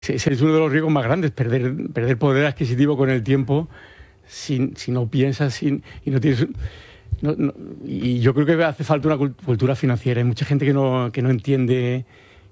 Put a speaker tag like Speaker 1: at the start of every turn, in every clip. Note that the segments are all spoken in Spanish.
Speaker 1: Ese es uno de los riesgos más grandes, perder poder adquisitivo con el tiempo si no piensas y no tienes... y yo creo que hace falta una cultura financiera. Hay mucha gente que no entiende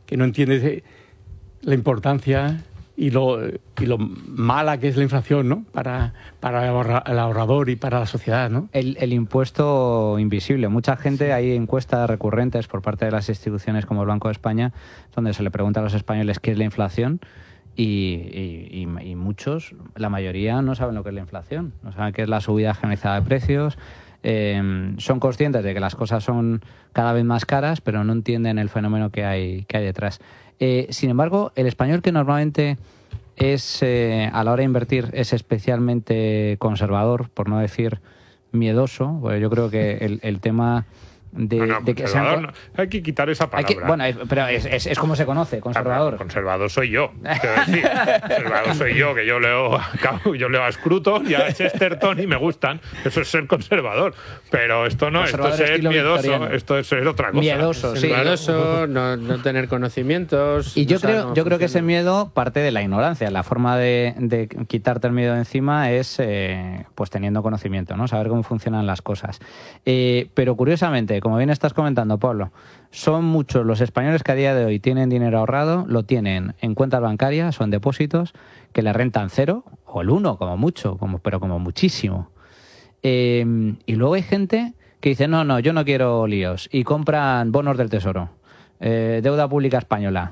Speaker 1: la importancia y lo mala que es la inflación, ¿no? Para el ahorrador y para la sociedad, ¿no?
Speaker 2: El impuesto invisible. Mucha gente, hay encuestas recurrentes por parte de las instituciones como el Banco de España, donde se le pregunta a los españoles qué es la inflación y muchos, la mayoría, no saben lo que es la inflación, no saben qué es la subida generalizada de precios. Son conscientes de que las cosas son cada vez más caras, pero no entienden el fenómeno que hay detrás. Sin embargo, el español, que normalmente es a la hora de invertir es especialmente conservador, por no decir miedoso, porque yo creo que el tema de que
Speaker 3: no, hay que quitar esa palabra.
Speaker 2: Pero es como se conoce, conservador.
Speaker 3: Conservador soy yo. Conservador soy yo, que yo leo a Scruton y a Chesterton y me gustan. Eso es ser conservador. Pero esto no, esto es ser miedoso, victoriano. Esto es ser otra cosa.
Speaker 2: Miedoso, sí.
Speaker 4: Miedoso, no tener conocimientos.
Speaker 2: Y yo creo que ese miedo parte de la ignorancia. La forma de quitarte el miedo de encima es pues teniendo conocimiento, ¿no? Saber cómo funcionan las cosas. Pero curiosamente, como bien estás comentando, Pablo, son muchos los españoles que a día de hoy tienen dinero ahorrado, lo tienen en cuentas bancarias o en depósitos que le rentan 0 o el 1 como mucho, pero como muchísimo. Y luego hay gente que dice, no, yo no quiero líos, y compran bonos del Tesoro, deuda pública española.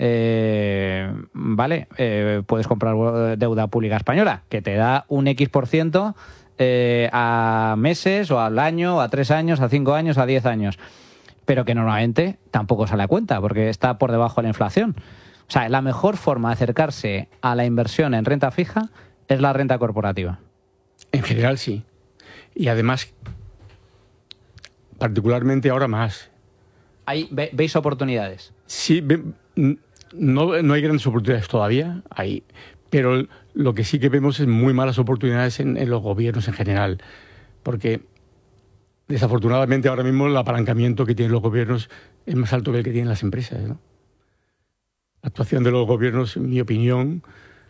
Speaker 2: Puedes comprar deuda pública española, que te da un X%, a meses o al año, o a 3 años, a 5 años, a 10 años, pero que normalmente tampoco sale a cuenta porque está por debajo de la inflación. O sea, la mejor forma de acercarse a la inversión en renta fija es la renta corporativa.
Speaker 1: En general sí, y además particularmente ahora más.
Speaker 2: ¿Veis oportunidades?
Speaker 1: Sí, no hay grandes oportunidades todavía, pero lo que sí que vemos es muy malas oportunidades en los gobiernos en general, porque desafortunadamente ahora mismo el apalancamiento que tienen los gobiernos es más alto que el que tienen las empresas, ¿no? La actuación de los gobiernos, en mi opinión,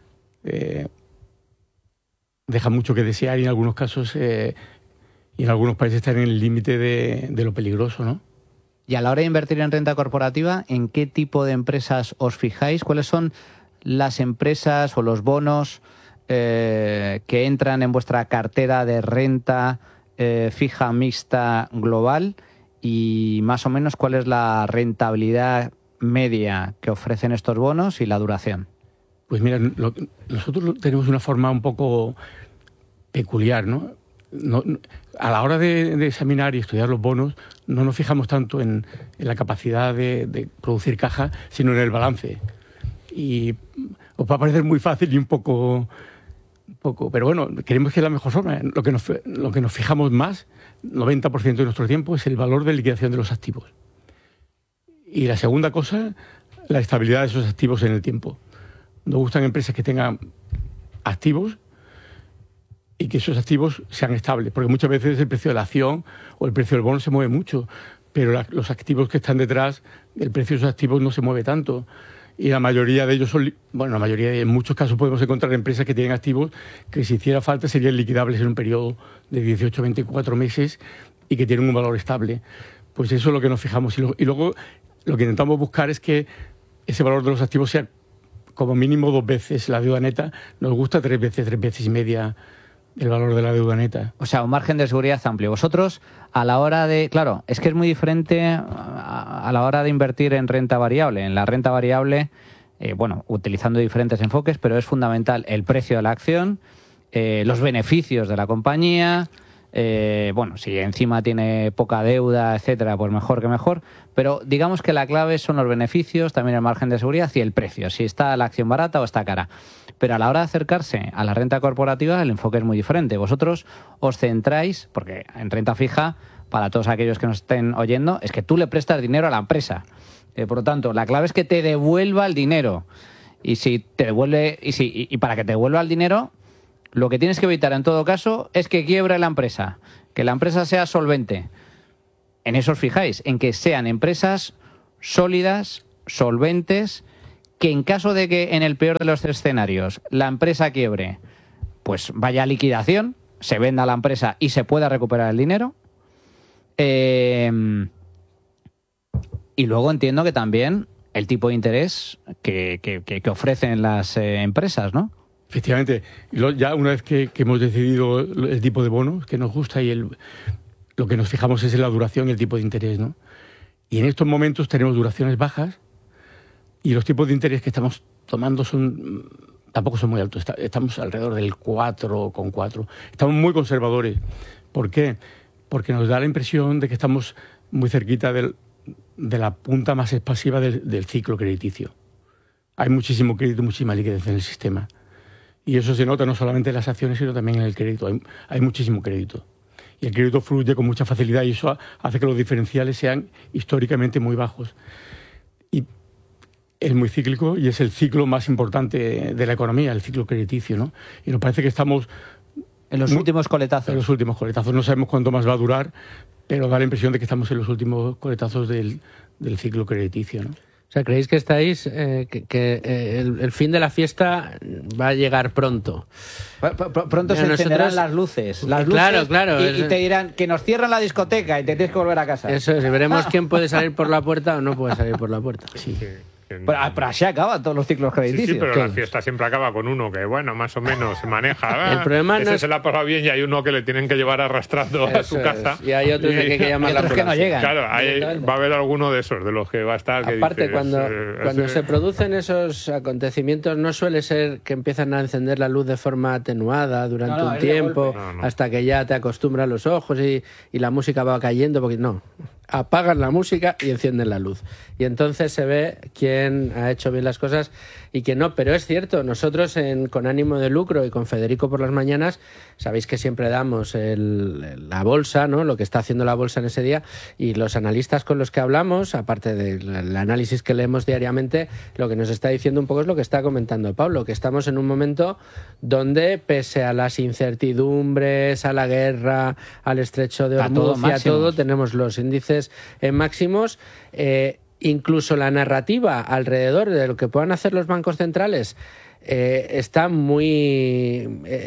Speaker 1: deja mucho que desear y en algunos casos y en algunos países están en el límite de lo peligroso, ¿no?
Speaker 2: Y a la hora de invertir en renta corporativa, ¿en qué tipo de empresas os fijáis? ¿Cuáles son las empresas o los bonos que entran en vuestra cartera de renta fija mixta global? Y más o menos, ¿cuál es la rentabilidad media que ofrecen estos bonos y la duración?
Speaker 1: Pues mira, nosotros tenemos una forma un poco peculiar, ¿no? A la hora de examinar y estudiar los bonos, no nos fijamos tanto en la capacidad de producir caja, sino en el balance. Y os va a parecer muy fácil y un poco, pero bueno, creemos que es la mejor forma. Lo que nos fijamos más, 90% de nuestro tiempo, es el valor de liquidación de los activos. Y la segunda cosa, la estabilidad de esos activos en el tiempo. Nos gustan empresas que tengan activos y que esos activos sean estables, porque muchas veces el precio de la acción o el precio del bono se mueve mucho, pero los activos que están detrás, el precio de esos activos no se mueve tanto. Y la mayoría de ellos en muchos casos podemos encontrar empresas que tienen activos que, si hiciera falta, serían liquidables en un periodo de 18 a 24 meses y que tienen un valor estable. Pues eso es lo que nos fijamos. Y luego lo que intentamos buscar es que ese valor de los activos sea como mínimo 2 veces la deuda neta. Nos gusta 3 veces y media el valor de la deuda neta.
Speaker 2: O sea, un margen de seguridad amplio. Vosotros, a la hora de... Claro, es que es muy diferente a la hora de invertir en renta variable. En la renta variable, utilizando diferentes enfoques, pero es fundamental el precio de la acción, los beneficios de la compañía, si encima tiene poca deuda, etcétera, pues mejor que mejor. Pero digamos que la clave son los beneficios, también el margen de seguridad y el precio, si está la acción barata o está cara. Pero a la hora de acercarse a la renta corporativa, el enfoque es muy diferente. Vosotros os centráis, porque en renta fija, para todos aquellos que nos estén oyendo, es que tú le prestas dinero a la empresa. Por lo tanto, la clave es que te devuelva el dinero. Y si te devuelve, y para que te devuelva el dinero, lo que tienes que evitar en todo caso es que quiebre la empresa, que la empresa sea solvente. En eso os fijáis, en que sean empresas sólidas, solventes, que en caso de que en el peor de los escenarios la empresa quiebre, pues vaya a liquidación, se venda la empresa y se pueda recuperar el dinero. Y luego entiendo que también el tipo de interés que ofrecen las empresas, ¿no?
Speaker 1: Efectivamente. Ya una vez que hemos decidido el tipo de bonos que nos gusta y lo que nos fijamos es en la duración y el tipo de interés, ¿no? Y en estos momentos tenemos duraciones bajas y los tipos de interés que estamos tomando tampoco son muy altos. Estamos alrededor del 4,4. Estamos muy conservadores. ¿Por qué? Porque nos da la impresión de que estamos muy cerquita de la punta más expansiva del ciclo crediticio. Hay muchísimo crédito, muchísima liquidez en el sistema. Y eso se nota no solamente en las acciones, sino también en el crédito. Hay muchísimo crédito. Y el crédito fluye con mucha facilidad y eso hace que los diferenciales sean históricamente muy bajos. Y es muy cíclico y es el ciclo más importante de la economía, el ciclo crediticio, ¿no? Y nos parece que estamos...
Speaker 2: En los últimos coletazos.
Speaker 1: En los últimos coletazos. No sabemos cuánto más va a durar, pero da la impresión de que estamos en los últimos coletazos del ciclo crediticio, ¿no?
Speaker 4: O sea, ¿creéis que estáis el fin de la fiesta va a llegar pronto?
Speaker 2: Pronto se encenderán las luces.
Speaker 4: Claro.
Speaker 2: Y te dirán que nos cierran la discoteca y te tienes que volver a casa.
Speaker 4: Eso es, y veremos quién puede salir por la puerta o no puede salir por la puerta.
Speaker 1: Sí.
Speaker 2: Pero así acaban todos los ciclos crediticios.
Speaker 3: Sí, pero la fiesta siempre acaba con uno que, bueno, más o menos se maneja.
Speaker 4: El problema
Speaker 3: ese se la ha pasado bien y hay uno que le tienen que llevar arrastrando a su casa.
Speaker 4: Y hay otros que hay que llamar la
Speaker 2: que no llegan.
Speaker 3: Claro, va a haber alguno de esos, de los que va a estar. Que
Speaker 4: aparte,
Speaker 3: dices,
Speaker 4: cuando se producen esos acontecimientos, no suele ser que empiezan a encender la luz de forma atenuada durante un tiempo, hasta que ya te acostumbras los ojos y la música va cayendo, porque no. Apagan la música y encienden la luz. Y entonces se ve quién ha hecho bien las cosas y quién no. Pero es cierto, nosotros con ánimo de lucro y con Federico por las mañanas, sabéis que siempre damos la bolsa, ¿no? Lo que está haciendo la bolsa en ese día, y los analistas con los que hablamos, aparte del análisis que leemos diariamente, lo que nos está diciendo un poco es lo que está comentando Pablo, que estamos en un momento donde, pese a las incertidumbres, a la guerra, al estrecho de Hormuz y a todo, tenemos los índices en máximos. Incluso la narrativa alrededor de lo que puedan hacer los bancos centrales está muy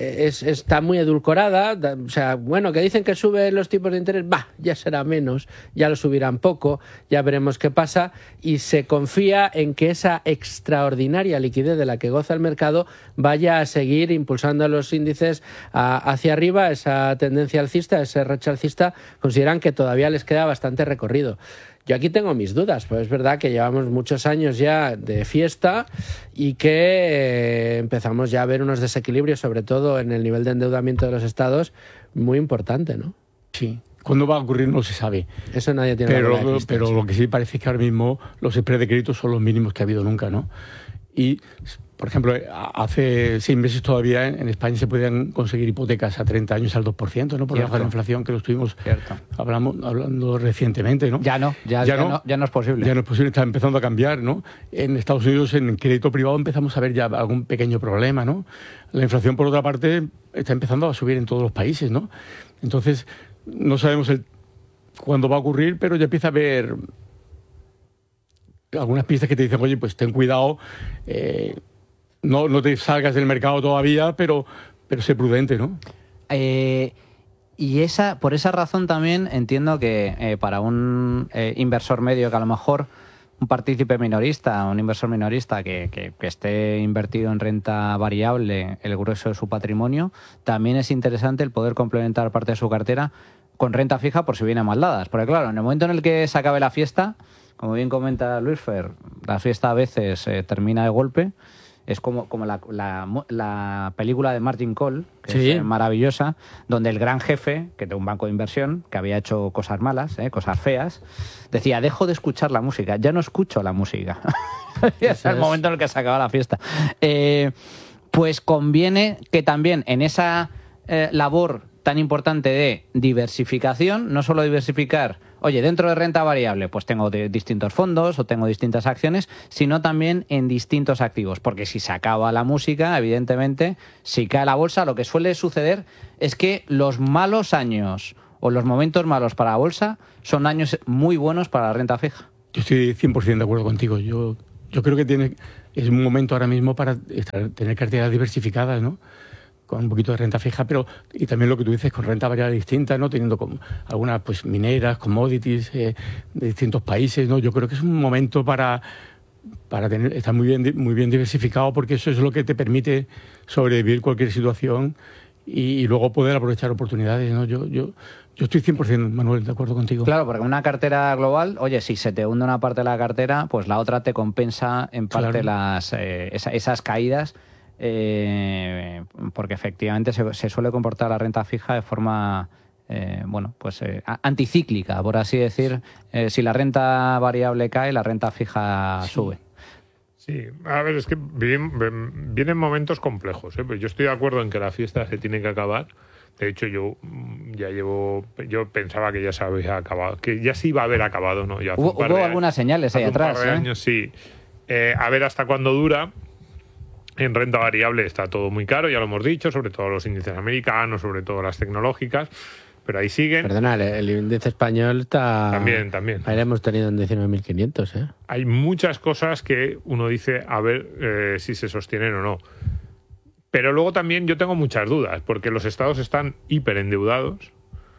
Speaker 4: edulcorada. O sea, bueno, que dicen que suben los tipos de interés, ya será menos, ya lo subirán poco, ya veremos qué pasa, y se confía en que esa extraordinaria liquidez de la que goza el mercado vaya a seguir impulsando a los índices hacia arriba. Esa tendencia alcista, ese racha alcista, consideran que todavía les queda bastante recorrido. Yo aquí tengo mis dudas, pues es verdad que llevamos muchos años ya de fiesta y que empezamos ya a ver unos desequilibrios, sobre todo en el nivel de endeudamiento de los estados, muy importante, ¿no?
Speaker 1: Sí. ¿Cuándo va a ocurrir? No se sabe.
Speaker 4: Eso nadie tiene la bola de cristal.
Speaker 1: Pero lo que sí parece es que ahora mismo los spreads de crédito son los mínimos que ha habido nunca, ¿no? Y, por ejemplo, hace 6 meses todavía en España se podían conseguir hipotecas a 30 años al 2%, ¿no? Por debajo de la inflación, que lo estuvimos hablando recientemente, ¿no?
Speaker 2: Ya no es posible.
Speaker 1: Ya no es posible, está empezando a cambiar, ¿no? En Estados Unidos, en crédito privado, empezamos a ver ya algún pequeño problema, ¿no? La inflación, por otra parte, está empezando a subir en todos los países, ¿no? Entonces, no sabemos cuándo va a ocurrir, pero ya empieza a haber algunas pistas que te dicen, oye, pues ten cuidado, no te salgas del mercado todavía, pero sé prudente, ¿no?
Speaker 2: Y por esa razón también entiendo que para un inversor medio, que a lo mejor un partícipe minorista, un inversor minorista que esté invertido en renta variable, el grueso de su patrimonio, también es interesante el poder complementar parte de su cartera con renta fija por si vienen mal dadas. Porque claro, en el momento en el que se acabe la fiesta, como bien comenta Luis Fer, la fiesta a veces termina de golpe. Es como la película de Margin Call, que es maravillosa, donde el gran jefe, que de un banco de inversión, que había hecho cosas malas, cosas feas, decía, dejo de escuchar la música, ya no escucho la música. Es el momento en el que se acaba la fiesta. Pues conviene que también en esa labor tan importante de diversificación, no solo diversificar, oye, dentro de renta variable, pues tengo distintos fondos o tengo distintas acciones, sino también en distintos activos, porque si se acaba la música, evidentemente, si cae la bolsa, lo que suele suceder es que los malos años o los momentos malos para la bolsa son años muy buenos para la renta fija.
Speaker 1: Yo estoy 100% de acuerdo contigo. Yo creo que es un momento ahora mismo para tener carteras diversificadas, ¿no? Con un poquito de renta fija, y también lo que tú dices, con renta variable distinta, ¿no? Teniendo algunas pues mineras, commodities de distintos países, ¿no? Yo creo que es un momento para estar muy bien diversificado, porque eso es lo que te permite sobrevivir cualquier situación y luego poder aprovechar oportunidades, ¿no? Yo estoy 100%, Manuel, de acuerdo contigo.
Speaker 2: Claro, porque en una cartera global, oye, si se te hunde una parte de la cartera, pues la otra te compensa en parte esas caídas, porque efectivamente se suele comportar la renta fija de forma anticíclica, por así decir. Si la renta variable cae, la renta fija sube.
Speaker 3: Sí, a ver, es que vienen momentos complejos, ¿eh? Pues yo estoy de acuerdo en que la fiesta se tiene que acabar. De hecho, yo pensaba que ya se había acabado, que ya se iba a haber acabado, ¿no? Ya
Speaker 2: hubo algunas señales ahí atrás.
Speaker 3: Un par de años, sí. A ver hasta cuándo dura. En renta variable está todo muy caro, ya lo hemos dicho, sobre todo los índices americanos, sobre todo las tecnológicas, pero ahí siguen.
Speaker 4: Perdona, el índice español está...
Speaker 3: También.
Speaker 4: Ahí lo hemos tenido en 19.500, ¿eh?
Speaker 3: Hay muchas cosas que uno dice, a ver si se sostienen o no. Pero luego también yo tengo muchas dudas, porque los estados están hiperendeudados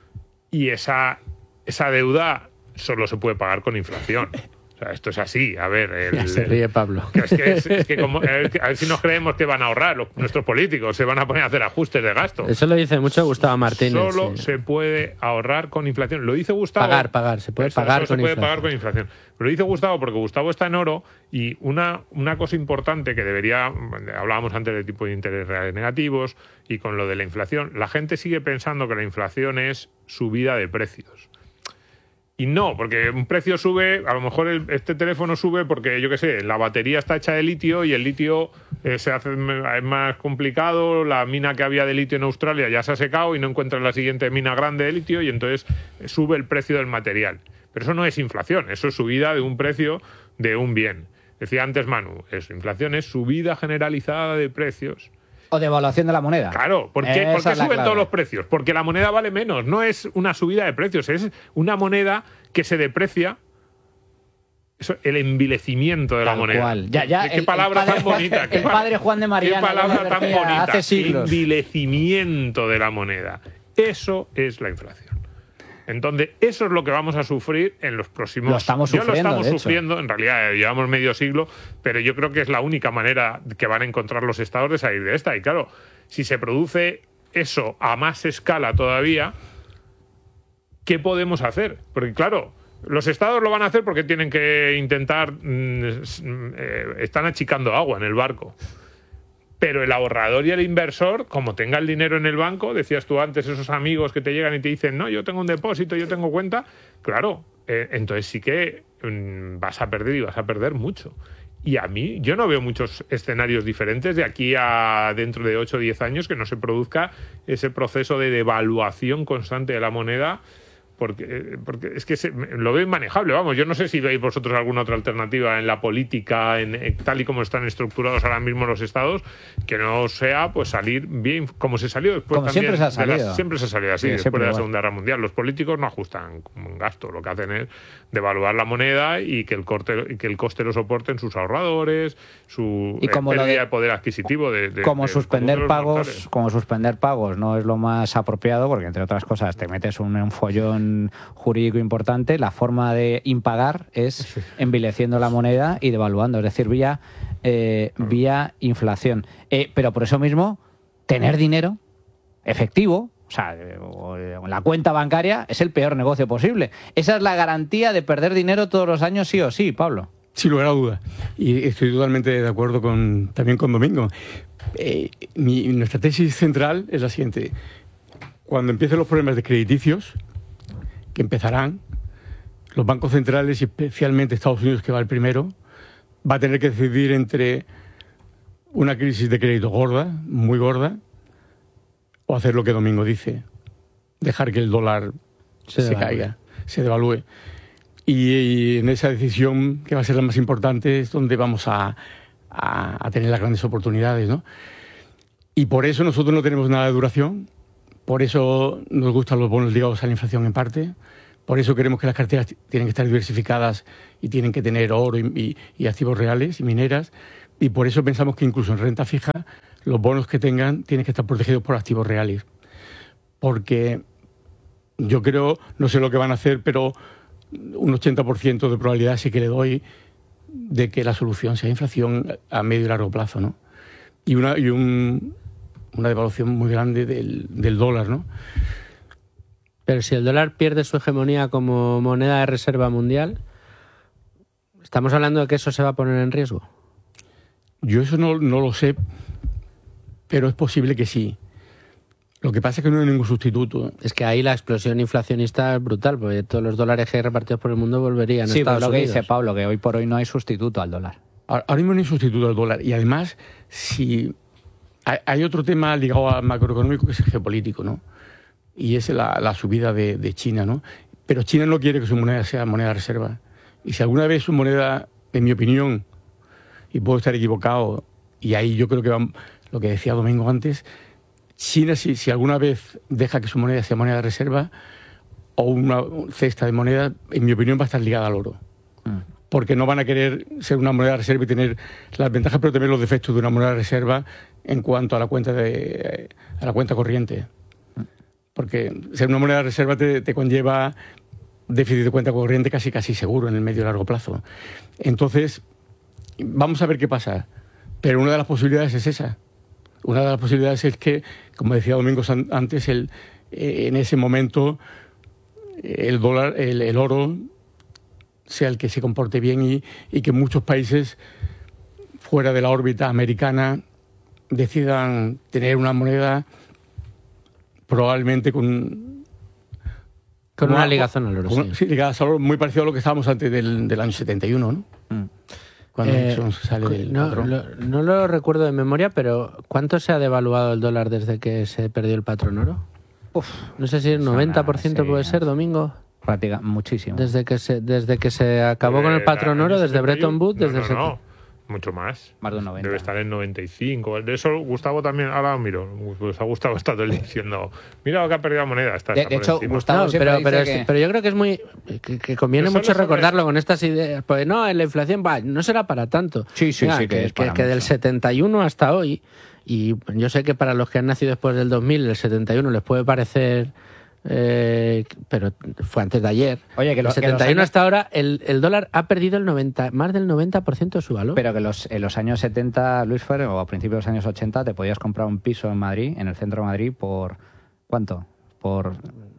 Speaker 3: y esa deuda solo se puede pagar con inflación. O sea, esto es así. A ver...
Speaker 4: Ya se ríe Pablo.
Speaker 3: Es que a ver si nos creemos que van a ahorrar nuestros políticos, se van a poner a hacer ajustes de gasto.
Speaker 4: Eso lo dice mucho Gustavo Martínez.
Speaker 3: Solo se puede ahorrar con inflación. Lo dice Gustavo...
Speaker 4: Pagar. Se puede pagar con
Speaker 3: inflación. Lo dice Gustavo porque Gustavo está en oro y una cosa importante que hablábamos antes del tipo de interés reales negativos y con lo de la inflación, la gente sigue pensando que la inflación es subida de precios. Y no, porque un precio sube, a lo mejor este teléfono sube porque, yo qué sé, la batería está hecha de litio y el litio es más complicado, la mina que había de litio en Australia ya se ha secado y no encuentran la siguiente mina grande de litio y entonces sube el precio del material. Pero eso no es inflación, eso es subida de un precio de un bien. Decía antes Manu, inflación es subida generalizada de precios.
Speaker 2: O devaluación de la moneda.
Speaker 3: Claro, ¿por qué suben todos los precios? Porque la moneda vale menos, no es una subida de precios, es una moneda que se deprecia. Eso, el envilecimiento de la moneda.
Speaker 2: Cual.
Speaker 3: Qué palabra tan bonita.
Speaker 2: El padre Juan de Mariana.
Speaker 3: Qué palabra tan bonita.
Speaker 2: Hace siglos.
Speaker 3: Envilecimiento de la moneda. Eso es la inflación. Entonces, eso es lo que vamos a sufrir en los próximos...
Speaker 2: Lo estamos
Speaker 3: sufriendo, en realidad llevamos medio siglo, pero yo creo que es la única manera que van a encontrar los estados de salir de esta. Y claro, si se produce eso a más escala todavía, ¿qué podemos hacer? Porque claro, los estados lo van a hacer porque tienen que intentar... están achicando agua en el barco. Pero el ahorrador y el inversor, como tenga el dinero en el banco, decías tú antes, esos amigos que te llegan y te dicen, no, yo tengo un depósito, yo tengo cuenta, claro, entonces sí que vas a perder y vas a perder mucho. Y a mí, yo no veo muchos escenarios diferentes de aquí a dentro de 8 o 10 años que no se produzca ese proceso de devaluación constante de la moneda, porque es que lo veo inmanejable. Vamos, yo no sé si veis vosotros alguna otra alternativa en la política, tal y como están estructurados ahora mismo los estados, que no sea pues salir bien como se salió después
Speaker 2: como
Speaker 3: también.
Speaker 2: Siempre se ha salido
Speaker 3: así, después de la Segunda Guerra Mundial. Los políticos no ajustan un gasto, lo que hacen es devaluar la moneda y que el coste lo soporten sus ahorradores, su pérdida de poder adquisitivo.
Speaker 2: Como suspender pagos no es lo más apropiado, porque entre otras cosas te metes un follón jurídico importante. La forma de impagar es envileciendo la moneda y devaluando, es decir, vía inflación. Pero por eso mismo, tener dinero efectivo, o sea, la cuenta bancaria, es el peor negocio posible. Esa es la garantía de perder dinero todos los años, sí o sí, Pablo.
Speaker 1: Sin lugar a duda. Y estoy totalmente de acuerdo también con Domingo. Nuestra tesis central es la siguiente. Cuando empiecen los problemas de crediticios, que empezarán, los bancos centrales, y especialmente Estados Unidos, que va el primero, va a tener que decidir entre una crisis de crédito gorda, muy gorda, o hacer lo que Domingo dice, dejar que el dólar se caiga, se devalúe. Y en esa decisión, que va a ser la más importante, es donde vamos a tener las grandes oportunidades, ¿no? Y por eso nosotros no tenemos nada de duración. Por eso nos gustan los bonos ligados a la inflación en parte. Por eso queremos que las carteras tienen que estar diversificadas y tienen que tener oro y activos reales y mineras. Y por eso pensamos que incluso en renta fija los bonos que tengan tienen que estar protegidos por activos reales. Porque yo creo, no sé lo que van a hacer, pero un 80% de probabilidad sí que le doy de que la solución sea inflación a medio y largo plazo, ¿no? Y una devaluación muy grande del dólar, ¿no?
Speaker 4: Pero si el dólar pierde su hegemonía como moneda de reserva mundial, ¿estamos hablando de que eso se va a poner en riesgo?
Speaker 1: Yo eso no lo sé, pero es posible que sí. Lo que pasa es que no hay ningún sustituto.
Speaker 4: Es que ahí la explosión inflacionista es brutal, porque todos los dólares que hay repartidos por el mundo volverían a
Speaker 2: Estados
Speaker 4: Estados
Speaker 2: Unidos. Sí, lo que
Speaker 4: Unidos.
Speaker 2: dice Pablo, que hoy por hoy no hay sustituto al dólar.
Speaker 1: Ahora mismo no hay sustituto al dólar. Y además, si hay otro tema ligado al macroeconómico que es el geopolítico, ¿no? Y es la subida de China, ¿no? Pero China no quiere que su moneda sea moneda de reserva. Y si alguna vez su moneda, en mi opinión, y puedo estar equivocado, y ahí yo creo que va lo que decía Domingo antes, China, si alguna vez deja que su moneda sea moneda de reserva o una cesta de moneda, en mi opinión va a estar ligada al oro. Porque no van a querer ser una moneda de reserva y tener las ventajas, pero también los defectos de una moneda de reserva en cuanto a la cuenta corriente. Porque ser una moneda de reserva te conlleva déficit de cuenta corriente casi seguro en el medio y largo plazo. Entonces, vamos a ver qué pasa. Pero una de las posibilidades es esa. Una de las posibilidades es que, como decía Domingo antes, en ese momento el dólar, el oro, sea el que se comporte bien y que muchos países fuera de la órbita americana decidan tener una moneda probablemente con
Speaker 4: una ligazón al oro.
Speaker 1: Sí, ligada al oro, muy parecido a lo que estábamos antes del año 71, ¿no? Cuando Nixon sale del patrón.
Speaker 4: No lo recuerdo de memoria, pero ¿cuánto se ha devaluado el dólar desde que se perdió el patrón oro? No sé si el 90% puede ser, Domingo.
Speaker 2: Prácticamente muchísimo.
Speaker 4: Desde que se acabó con el patrón oro, desde Bretton Woods,
Speaker 3: mucho más.
Speaker 2: Más de un 90.
Speaker 3: Debe estar en 95. De eso Gustavo también, ahora miro, pues a Gustavo está todo el día diciendo, mira lo que ha perdido la moneda.
Speaker 2: De hecho, Gustavo
Speaker 4: pero yo creo que es muy que conviene mucho recordarlo con estas ideas. Pues no, en la inflación no será para tanto.
Speaker 2: Sí,
Speaker 4: que del 71 hasta hoy, y yo sé que para los que han nacido después del 2000, el 71 les puede parecer... pero fue antes de ayer.
Speaker 2: Oye, que
Speaker 4: el 71 hasta ahora el dólar ha perdido más del 90% de su valor.
Speaker 2: Pero que en los años 70, Luis Fer, o a principios de los años 80, te podías comprar un piso en Madrid, en el centro de Madrid, por ¿cuánto? Por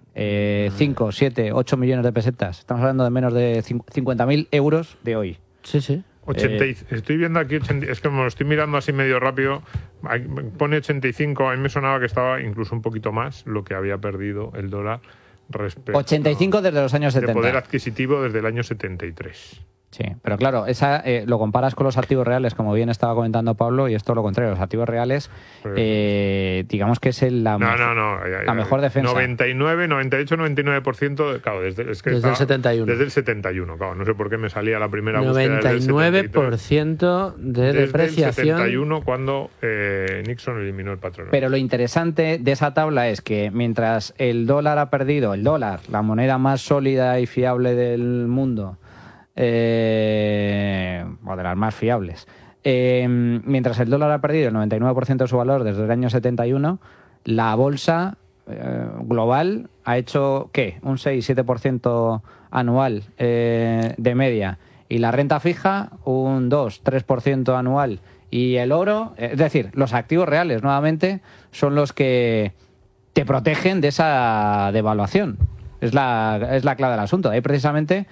Speaker 2: 5, 7, 8 millones de pesetas. Estamos hablando de menos de 50.000 euros de hoy.
Speaker 4: Sí.
Speaker 3: Estoy viendo aquí, es que me lo estoy mirando así medio rápido, pone 85, a mí me sonaba que estaba incluso un poquito más lo que había perdido el dólar respecto
Speaker 2: 85 desde los años 70.
Speaker 3: De poder adquisitivo desde el año 73.
Speaker 2: Sí, pero claro, lo comparas con los activos reales, como bien estaba comentando Pablo, y es todo lo contrario. Los activos reales, digamos que es la mejor defensa.
Speaker 3: 99, 98, 99%, claro, desde el 71. Desde el 71, claro, no sé por qué me salía la primera búsqueda.
Speaker 4: 99% de depreciación.
Speaker 3: Desde el 71, cuando Nixon eliminó el patrón.
Speaker 2: Pero lo interesante de esa tabla es que mientras el dólar ha perdido, la moneda más sólida y fiable del mundo, o de las más fiables, mientras el dólar ha perdido el 99% de su valor desde el año 71, la bolsa global ha hecho ¿qué? Un 6-7% anual de media, y la renta fija un 2-3% anual, y el oro, es decir, los activos reales nuevamente son los que te protegen de esa devaluación. Es la clave del asunto. Ahí precisamente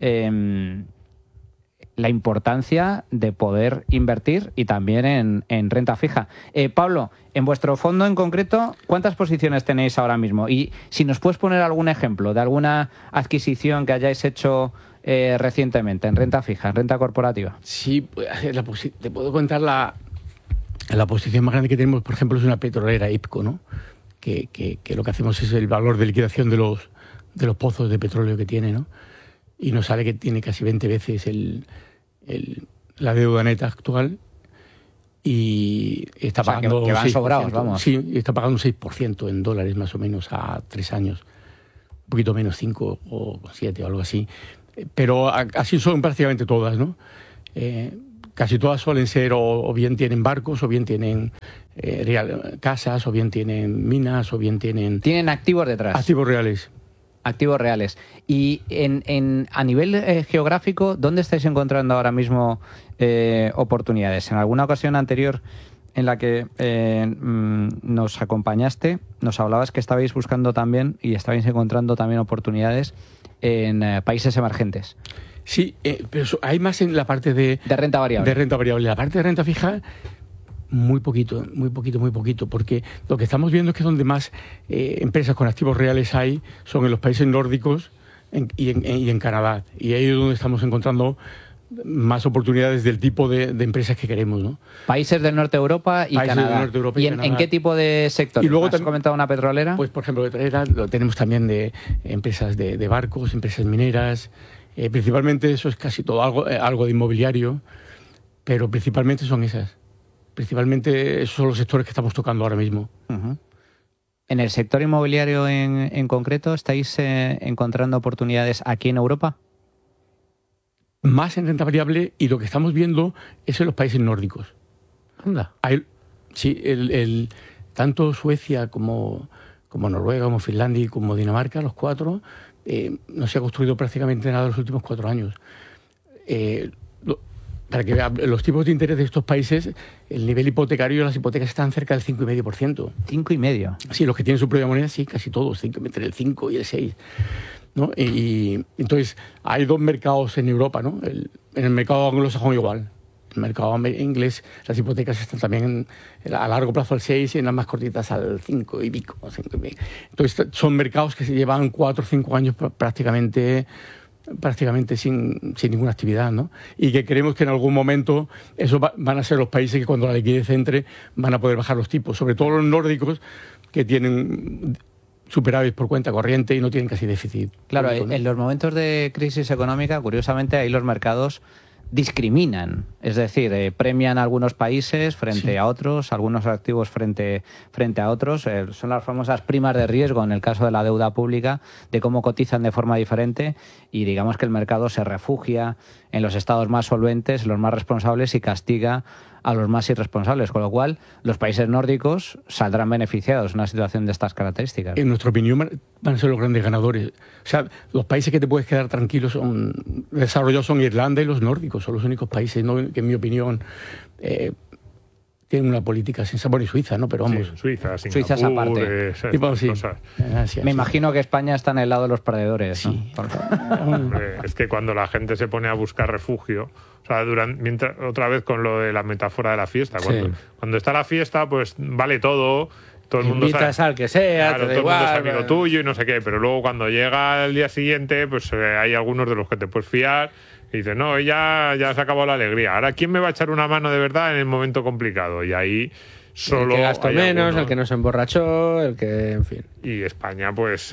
Speaker 2: la importancia de poder invertir, y también en renta fija. Pablo, en vuestro fondo en concreto, ¿cuántas posiciones tenéis ahora mismo? Y si nos puedes poner algún ejemplo de alguna adquisición que hayáis hecho recientemente en renta fija, en renta corporativa.
Speaker 1: Sí, te puedo contar la posición más grande que tenemos, por ejemplo, es una petrolera, IPCO, ¿no? Que lo que hacemos es el valor de liquidación de los pozos de petróleo que tiene, ¿no? Y nos sale que tiene casi 20 veces la deuda neta actual, y está pagando...
Speaker 2: que van sobrados, vamos.
Speaker 1: Sí, está pagando un 6% en dólares más o menos a 3 años. Un poquito menos, 5 o 7 o algo así. Pero así son prácticamente todas, ¿no? casi todas suelen ser o bien tienen barcos, o bien tienen casas, o bien tienen minas, o bien tienen...
Speaker 2: Tienen activos detrás.
Speaker 1: Activos reales.
Speaker 2: Activos reales. Y a nivel geográfico, ¿dónde estáis encontrando ahora mismo oportunidades? En alguna ocasión anterior en la que nos acompañaste, nos hablabas que estabais buscando también y estabais encontrando también oportunidades en países emergentes.
Speaker 1: Sí, pero hay más en la parte de
Speaker 2: renta variable.
Speaker 1: De renta variable. La parte de renta fija, muy poquito, porque lo que estamos viendo es que donde más empresas con activos reales hay son en los países nórdicos y en Canadá. Y ahí es donde estamos encontrando más oportunidades del tipo de empresas que queremos, ¿no?
Speaker 2: Países del norte de Europa y
Speaker 1: Países
Speaker 2: Canadá.
Speaker 1: Del norte de Europa y
Speaker 2: ¿En,
Speaker 1: Canadá.
Speaker 2: ¿En qué tipo de sectores?
Speaker 1: Y luego
Speaker 2: ¿Has comentado una petrolera?
Speaker 1: Pues, por ejemplo, petrolera, lo tenemos también de empresas de barcos, empresas mineras. Principalmente eso es casi todo, algo de inmobiliario, pero principalmente son esas. Principalmente esos son los sectores que estamos tocando ahora mismo.
Speaker 2: Uh-huh. ¿En el sector inmobiliario en concreto estáis encontrando oportunidades aquí en Europa?
Speaker 1: Más en renta variable, y lo que estamos viendo es en los países nórdicos.
Speaker 4: Anda.
Speaker 1: Sí, tanto Suecia como Noruega, como Finlandia y como Dinamarca, los cuatro, no se ha construido prácticamente nada en los últimos 4 años. Para que vean, los tipos de interés de estos países, el nivel hipotecario, las hipotecas están cerca del 5,5%.
Speaker 2: 5,5%.
Speaker 1: Sí, los que tienen su propia moneda, sí, casi todos, entre el 5 y el 6%. ¿No? Y entonces hay 2 mercados en Europa, ¿no? En el mercado anglosajón igual. En el mercado inglés las hipotecas están también a largo plazo al 6 y en las más cortitas al 5 y pico. Entonces son mercados que se llevan 4 o 5 años prácticamente sin ninguna actividad, ¿no? Y que creemos que en algún momento esos van a ser los países que cuando la liquidez entre van a poder bajar los tipos, sobre todo los nórdicos, que tienen superávit por cuenta corriente y no tienen casi déficit.
Speaker 2: Claro,
Speaker 1: público, ¿no?
Speaker 2: En los momentos de crisis económica, curiosamente, ahí los mercados discriminan, es decir, premian a algunos países frente a otros, algunos activos frente a otros. Son las famosas primas de riesgo en el caso de la deuda pública, de cómo cotizan de forma diferente, y digamos que el mercado se refugia en los estados más solventes, los más responsables, y castiga a los más irresponsables, con lo cual los países nórdicos saldrán beneficiados en una situación de estas características.
Speaker 1: En nuestra opinión van a ser los grandes ganadores. O sea, los países que te puedes quedar tranquilos desarrollados son Irlanda y los nórdicos, son los únicos países, ¿no?, que en mi opinión tienen una política sensata. Bueno, y Suiza, ¿no? Pero vamos.
Speaker 3: Sí, Suiza, Singapur,
Speaker 2: Suiza es aparte.
Speaker 1: Sí.
Speaker 2: Me imagino que España está en el lado de los perdedores, ¿no?
Speaker 1: Sí.
Speaker 3: Es que cuando la gente se pone a buscar refugio, o sea, otra vez con lo de la metáfora de la fiesta, cuando está la fiesta, pues vale todo el mundo
Speaker 4: invitas al que sea,
Speaker 3: claro,
Speaker 4: te da
Speaker 3: todo
Speaker 4: igual,
Speaker 3: el mundo es amigo tuyo y no sé qué, pero luego cuando llega el día siguiente, pues hay algunos de los que te puedes fiar y dices, no, ya se ha acabado la alegría. Ahora, ¿quién me va a echar una mano de verdad en el momento complicado? Y ahí solo
Speaker 4: el que gastó menos,
Speaker 3: algunos.
Speaker 4: el que no se emborrachó, el que, en fin.
Speaker 3: Y España, pues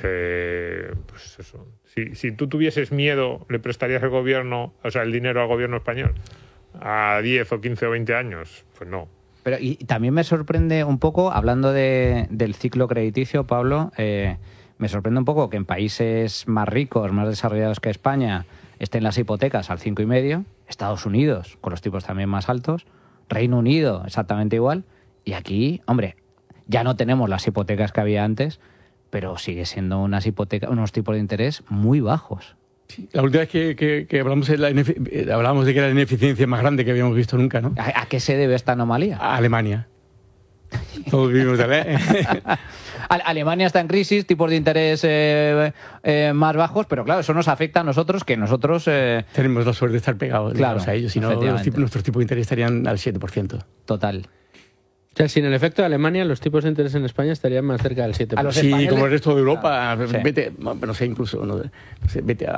Speaker 3: eso. Si tú tuvieses miedo, ¿le prestarías el dinero al gobierno español a 10 o 15 o 20 años? Pues no.
Speaker 2: Pero y también me sorprende un poco, hablando del ciclo crediticio, Pablo, me sorprende un poco que en países más ricos, más desarrollados que España, estén las hipotecas al 5,5%, Estados Unidos con los tipos también más altos, Reino Unido exactamente igual, y aquí, hombre, ya no tenemos las hipotecas que había antes, pero sigue siendo unos tipos de interés muy bajos.
Speaker 1: Sí, la última vez que hablamos de que era la ineficiencia más grande que habíamos visto nunca, ¿no?
Speaker 2: ¿A qué se debe esta anomalía?
Speaker 1: A Alemania. Todos vivimos de
Speaker 2: Alemania está en crisis, tipos de interés más bajos, pero claro, eso nos afecta a nosotros, que nosotros...
Speaker 1: tenemos la suerte de estar pegados,
Speaker 2: claro,
Speaker 1: a ellos, si no nuestros tipos de interés estarían al 7%.
Speaker 2: Total.
Speaker 4: O sea, sin el efecto de Alemania, los tipos de interés en España estarían más cerca del 7%.
Speaker 2: A los
Speaker 1: sí,
Speaker 2: españoles,
Speaker 1: como el resto de Europa,
Speaker 2: claro, sí.
Speaker 1: Vete, no sé, incluso, vete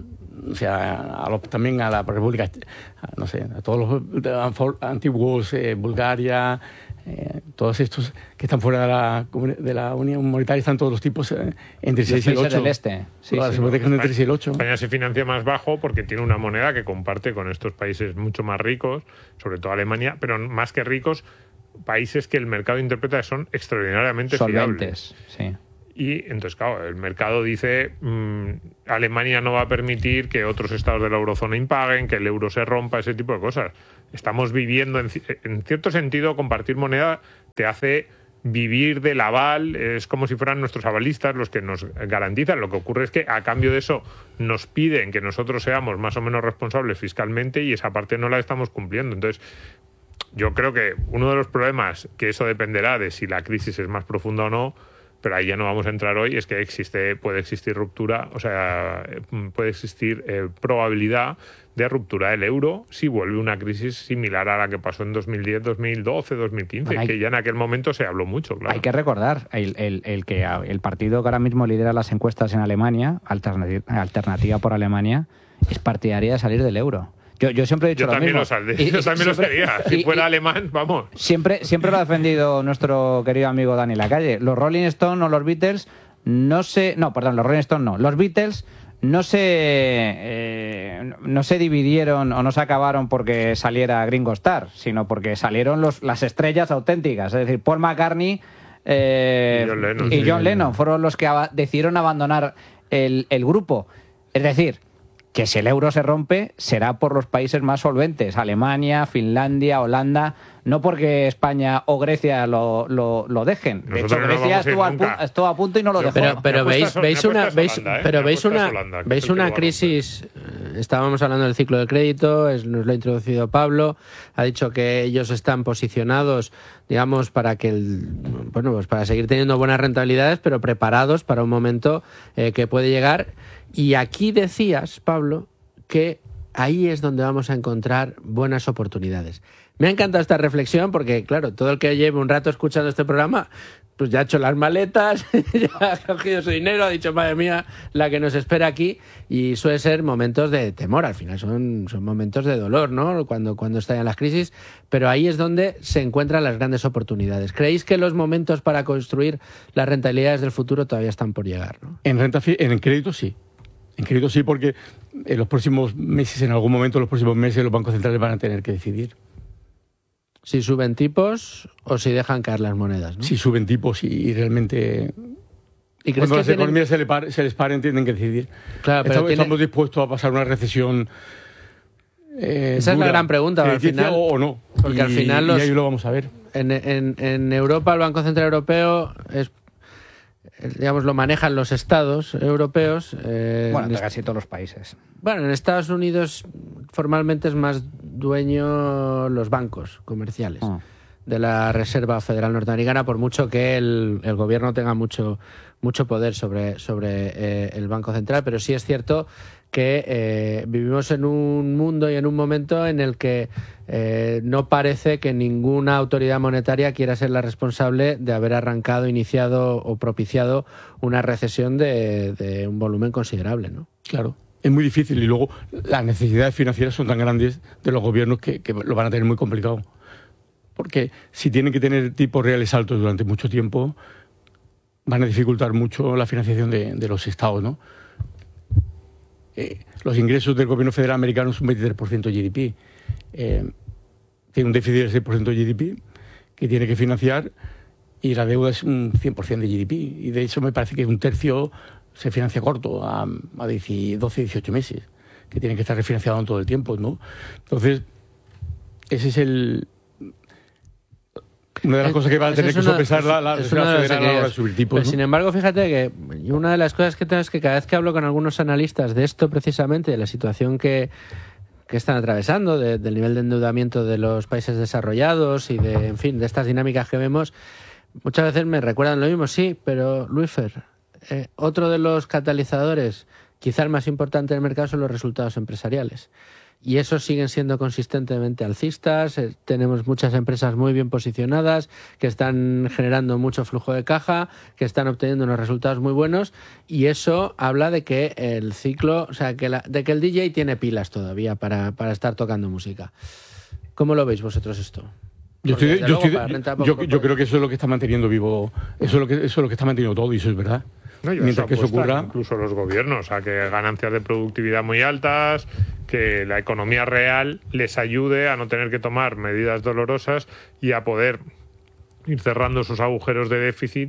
Speaker 1: también a la República, a todos los antiguos, Bulgaria, todos estos que están fuera de la Unión Monetaria, están todos los tipos entre el 6 y el 8.
Speaker 2: Del este. Sí,
Speaker 1: las hipotecas entre el 6 y el 8.
Speaker 3: España se financia más bajo porque tiene una moneda que comparte con estos países mucho más ricos, sobre todo Alemania, pero más que ricos, países que el mercado interpreta que son extraordinariamente
Speaker 2: solventes,
Speaker 3: fiables.
Speaker 2: Sí.
Speaker 3: Y entonces, claro, el mercado dice Alemania no va a permitir que otros estados de la eurozona impaguen, que el euro se rompa, ese tipo de cosas. Estamos viviendo, en cierto sentido, compartir moneda te hace vivir del aval, es como si fueran nuestros avalistas los que nos garantizan. Lo que ocurre es que a cambio de eso nos piden que nosotros seamos más o menos responsables fiscalmente y esa parte no la estamos cumpliendo. Entonces, yo creo que uno de los problemas, que eso dependerá de si la crisis es más profunda o no, pero ahí ya no vamos a entrar hoy, es que puede existir ruptura, o sea, puede existir probabilidad de ruptura del euro si vuelve una crisis similar a la que pasó en 2010, 2012, 2015, bueno, que ya en aquel momento se habló mucho, claro.
Speaker 2: Hay que recordar, el partido que ahora mismo lidera las encuestas en Alemania, Alternativa por Alemania, es partidaria de salir del euro. Yo siempre he dicho lo mismo.
Speaker 3: Yo también lo sería. Si fuera alemán, vamos.
Speaker 2: Siempre lo ha defendido nuestro querido amigo Dani Lacalle. Los Rolling Stones o los Beatles los Rolling Stones no. Los Beatles no se dividieron o no se acabaron porque saliera Ringo Starr, sino porque salieron las estrellas auténticas. Es decir, Paul McCartney y John Lennon fueron los que decidieron abandonar el grupo. Es decir, que si el euro se rompe será por los países más solventes, Alemania, Finlandia, Holanda, no porque España o Grecia lo dejen. De hecho, Grecia estuvo a punto y no lo dejó.
Speaker 4: Pero veis una crisis. Estábamos hablando del ciclo de crédito, nos lo ha introducido Pablo, ha dicho que ellos están posicionados, digamos, para que para seguir teniendo buenas rentabilidades, pero preparados para un momento que puede llegar. Y aquí decías, Pablo, que ahí es donde vamos a encontrar buenas oportunidades. Me ha encantado esta reflexión porque, claro, todo el que lleve un rato escuchando este programa, pues ya ha hecho las maletas, ya ha cogido su dinero, ha dicho, madre mía, la que nos espera aquí. Y suele ser momentos de temor, al final son momentos de dolor, ¿no? Cuando estallan las crisis, pero ahí es donde se encuentran las grandes oportunidades. ¿Creéis que los momentos para construir las rentabilidades del futuro todavía están por llegar, ¿no?
Speaker 1: En crédito sí. En crédito sí, porque en los próximos meses, los bancos centrales van a tener que decidir.
Speaker 4: Si suben tipos o si dejan caer las monedas, ¿no?
Speaker 1: Si suben tipos y realmente... ¿Y cuando las economías se les paren, tienen que decidir.
Speaker 4: Claro, pero
Speaker 1: ¿Estamos dispuestos a pasar una recesión
Speaker 4: esa dura, es la gran pregunta, al final,
Speaker 1: o no?
Speaker 4: Porque al final
Speaker 1: y ahí lo vamos a ver.
Speaker 4: En Europa el Banco Central Europeo lo manejan los estados europeos.
Speaker 2: De casi todos los países.
Speaker 4: Bueno, en Estados Unidos formalmente es más dueño los bancos comerciales de la Reserva Federal Norteamericana, por mucho que el gobierno tenga mucho poder sobre el Banco Central, pero sí es cierto que vivimos en un mundo y en un momento en el que no parece que ninguna autoridad monetaria quiera ser la responsable de haber iniciado o propiciado una recesión de un volumen considerable, ¿no?
Speaker 1: Claro, es muy difícil y luego las necesidades financieras son tan grandes de los gobiernos que lo van a tener muy complicado. Porque si tienen que tener tipos reales altos durante mucho tiempo, van a dificultar mucho la financiación de los estados, ¿no? Los ingresos del gobierno federal americano son un 23% de GDP. Tiene un déficit del 6% de GDP que tiene que financiar y la deuda es un 100% de GDP. Y de hecho me parece que un tercio se financia corto, a 12, 18 meses, que tiene que estar refinanciado en todo el tiempo, ¿no? Entonces, ese es una de las cosas que va a tener que sopesar la Reserva Federal a la hora de subir tipos,
Speaker 4: ¿no? Sin embargo, fíjate que una de las cosas que tengo es que cada vez que hablo con algunos analistas de esto precisamente, de la situación que están atravesando, del nivel de endeudamiento de los países desarrollados y de estas dinámicas que vemos, muchas veces me recuerdan lo mismo. Sí, pero Luisfer, otro de los catalizadores, quizá el más importante del mercado, son los resultados empresariales. Y esos siguen siendo consistentemente alcistas. Tenemos muchas empresas muy bien posicionadas que están generando mucho flujo de caja, que están obteniendo unos resultados muy buenos, y eso habla de que el ciclo, de que el DJ tiene pilas todavía para estar tocando música. ¿Cómo lo veis vosotros esto?
Speaker 1: Yo creo que eso es lo que está manteniendo vivo, eso es lo que está manteniendo todo, y eso es verdad.
Speaker 3: No, mientras que eso ocurra, incluso los gobiernos, que ganancias de productividad muy altas, que la economía real les ayude a no tener que tomar medidas dolorosas y a poder ir cerrando esos agujeros de déficit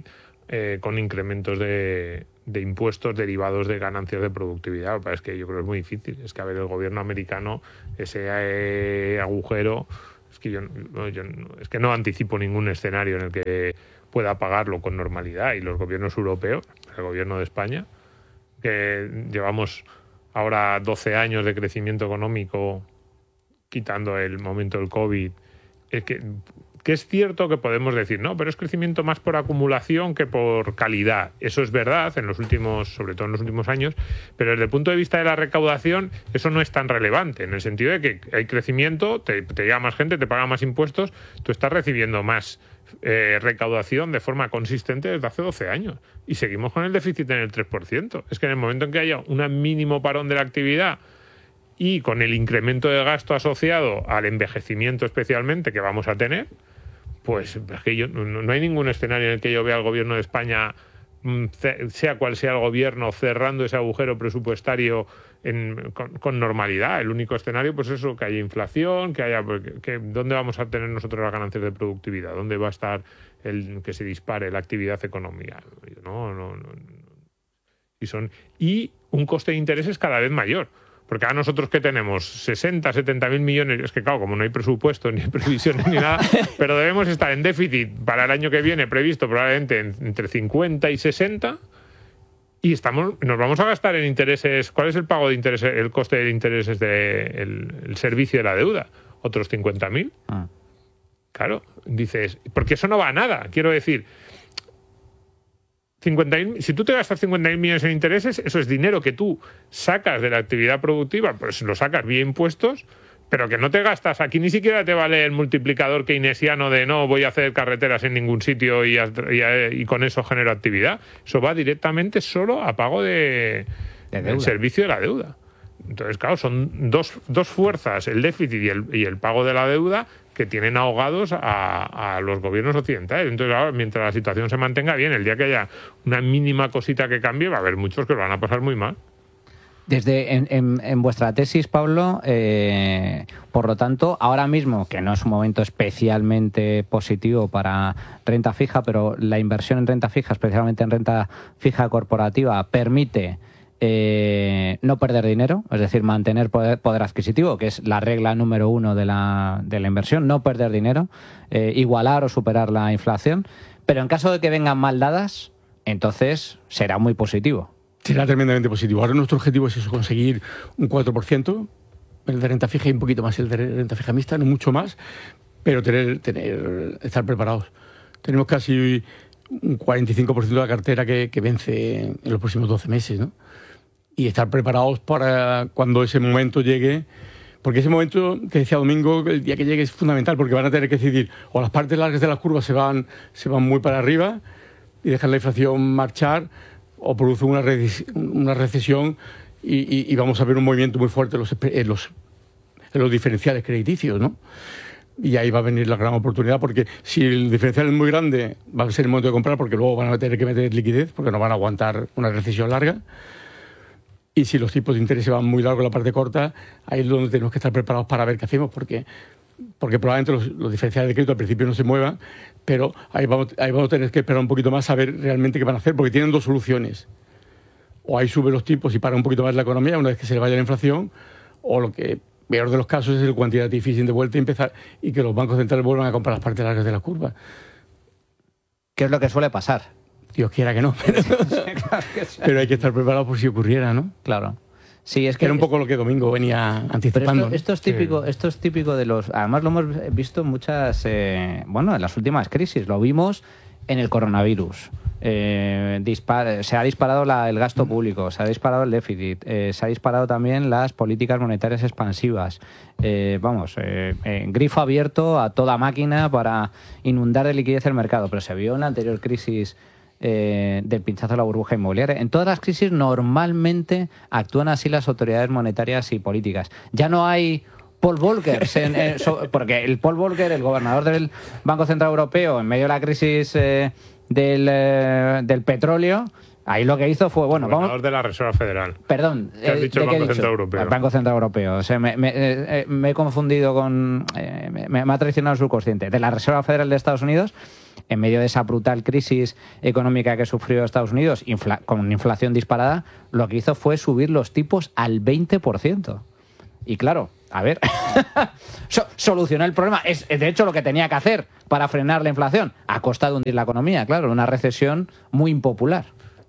Speaker 3: con incrementos de impuestos derivados de ganancias de productividad. Es que yo creo que es muy difícil. Es que, a ver, el gobierno americano, ese agujero, es que no anticipo ningún escenario en el que pueda pagarlo con normalidad. Y los gobiernos europeos, el gobierno de España, que llevamos ahora 12 años de crecimiento económico, quitando el momento del COVID, es que es cierto que podemos decir, no, pero es crecimiento más por acumulación que por calidad. Eso es verdad, sobre todo en los últimos años, pero desde el punto de vista de la recaudación, eso no es tan relevante, en el sentido de que hay crecimiento, te llega más gente, te paga más impuestos, tú estás recibiendo más recaudación de forma consistente desde hace 12 años. Y seguimos con el déficit en el 3%. Es que en el momento en que haya un mínimo parón de la actividad y con el incremento de gasto asociado al envejecimiento especialmente que vamos a tener, pues es que no hay ningún escenario en el que yo vea al gobierno de España, sea cual sea el gobierno, cerrando ese agujero presupuestario con normalidad. El único escenario, pues eso, que haya inflación, ¿dónde vamos a tener nosotros las ganancias de productividad? ¿Dónde va a estar que se dispare la actividad económica? Y un coste de intereses cada vez mayor. Porque ahora nosotros que tenemos 60, 70 mil millones, es que claro, como no hay presupuesto, ni previsiones, ni nada, pero debemos estar en déficit para el año que viene previsto probablemente entre 50 y 60, y nos vamos a gastar en intereses. ¿Cuál es el pago de intereses, el coste de intereses del servicio de la deuda? Otros 50.000. Claro, dices, porque eso no va a nada, quiero decir. 50.000, si tú te gastas 50.000 millones en intereses, eso es dinero que tú sacas de la actividad productiva, pues lo sacas vía impuestos, pero que no te gastas. Aquí ni siquiera te vale el multiplicador keynesiano de no voy a hacer carreteras en ningún sitio y con eso genero actividad. Eso va directamente solo a pago del servicio de la deuda. Entonces, claro, son dos fuerzas, el déficit y el pago de la deuda, que tienen ahogados a los gobiernos occidentales. Entonces, ahora, mientras la situación se mantenga bien, el día que haya una mínima cosita que cambie, va a haber muchos que lo van a pasar muy mal.
Speaker 2: En vuestra tesis, Pablo, por lo tanto, ahora mismo, que no es un momento especialmente positivo para renta fija, pero la inversión en renta fija, especialmente en renta fija corporativa, permite no perder dinero, es decir, mantener poder adquisitivo, que es la regla número 1 de la inversión, no perder dinero, igualar o superar la inflación, pero en caso de que vengan mal dadas, entonces será muy positivo.
Speaker 1: Será tremendamente positivo. Ahora nuestro objetivo es eso, conseguir un 4%, el de renta fija y un poquito más el de renta fija mixta, no mucho más, pero estar preparados. Tenemos casi un 45% de la cartera que vence en los próximos 12 meses, ¿no? Y estar preparados para cuando ese momento llegue, porque ese momento que decía Domingo, el día que llegue es fundamental, porque van a tener que decidir, o las partes largas de las curvas se van muy para arriba y dejan la inflación marchar, o produce una recesión y vamos a ver un movimiento muy fuerte en los diferenciales crediticios, ¿no? Y ahí va a venir la gran oportunidad, porque si el diferencial es muy grande, va a ser el momento de comprar, porque luego van a tener que meter liquidez, porque no van a aguantar una recesión larga. Y si los tipos de interés se van muy largos en la parte corta, ahí es donde tenemos que estar preparados para ver qué hacemos, porque probablemente los diferenciales de crédito al principio no se muevan, pero ahí vamos a tener que esperar un poquito más a ver realmente qué van a hacer, porque tienen dos soluciones. O ahí suben los tipos y para un poquito más la economía una vez que se le vaya la inflación, o lo que peor de los casos es el quantitative easing de vuelta y que los bancos centrales vuelvan a comprar las partes largas de la curva.
Speaker 2: ¿Qué es lo que suele pasar?
Speaker 1: Dios quiera que no, pero hay que estar preparado por si ocurriera, ¿no?
Speaker 2: Claro. Sí, es que
Speaker 1: era un poco lo que Domingo venía anticipando.
Speaker 2: Pero esto es típico de los. Además lo hemos visto en muchas, en las últimas crisis. Lo vimos en el coronavirus. Se ha disparado el gasto público, se ha disparado el déficit, se ha disparado también las políticas monetarias expansivas. Grifo abierto a toda máquina para inundar de liquidez el mercado. Pero se vio en la anterior crisis del pinchazo de la burbuja inmobiliaria. En todas las crisis normalmente actúan así las autoridades monetarias y políticas. Ya no hay Paul Volcker, porque el Paul Volcker, el gobernador del Banco Central Europeo, en medio de la crisis del petróleo, Ahí lo que hizo fue, bueno,
Speaker 3: vamos de la Reserva Federal.
Speaker 2: Perdón,
Speaker 3: ¿qué has dicho? El Banco Central Europeo.
Speaker 2: El Banco Central Europeo. O sea, me he confundido con, me ha traicionado el subconsciente. De la Reserva Federal de Estados Unidos, en medio de esa brutal crisis económica que sufrió Estados Unidos, con inflación disparada, lo que hizo fue subir los tipos al 20%. Y claro, a ver, solucionó el problema. Es de hecho lo que tenía que hacer para frenar la inflación, a costa de hundir la economía, claro, una recesión muy impopular.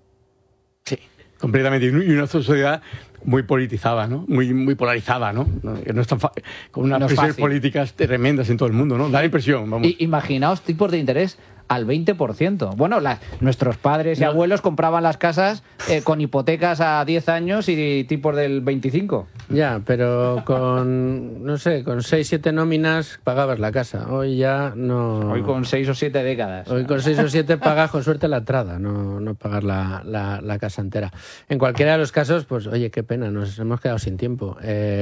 Speaker 1: Sí, completamente. Y una sociedad muy politizada, ¿no? Muy polarizada, ¿no? No es tan con unas presiones políticas tremendas en todo el mundo, ¿no? Da la impresión, vamos.
Speaker 2: Imaginaos tipos de interés al 20%. Bueno, nuestros padres y abuelos compraban las casas con hipotecas a 10 años y tipos del 25.
Speaker 4: Ya, pero con 6, 7 nóminas pagabas la casa. Hoy ya no...
Speaker 2: Hoy con 6 o 7 décadas.
Speaker 4: Hoy con 6 o 7 pagas con suerte la entrada, no pagar la casa entera. En cualquiera de los casos, pues oye, qué pena, nos hemos quedado sin tiempo.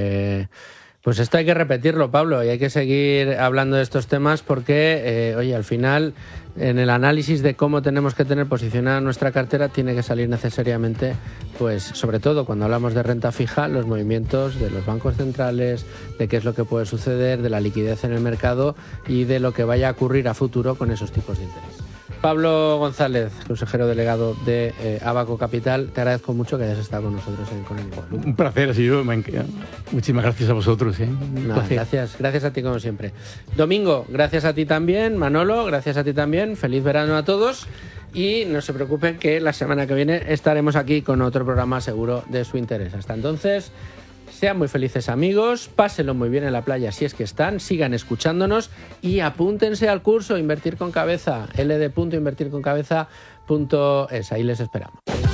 Speaker 4: Pues esto hay que repetirlo, Pablo, y hay que seguir hablando de estos temas porque, oye, al final, en el análisis de cómo tenemos que tener posicionada nuestra cartera, tiene que salir necesariamente, pues, sobre todo cuando hablamos de renta fija, los movimientos de los bancos centrales, de qué es lo que puede suceder, de la liquidez en el mercado y de lo que vaya a ocurrir a futuro con esos tipos de interés. Pablo González, consejero delegado de Abaco Capital, te agradezco mucho que hayas estado con nosotros en Con el Igual.
Speaker 1: Un placer, ha sido. Muchísimas gracias a vosotros.
Speaker 4: Gracias a ti como siempre. Domingo, gracias a ti también. Manolo, gracias a ti también. Feliz verano a todos. Y no se preocupen que la semana que viene estaremos aquí con otro programa seguro de su interés. Hasta entonces, sean muy felices amigos, pásenlo muy bien en la playa si es que están, sigan escuchándonos y apúntense al curso Invertir con Cabeza, ld.invertirconcabeza.es. Ahí les esperamos.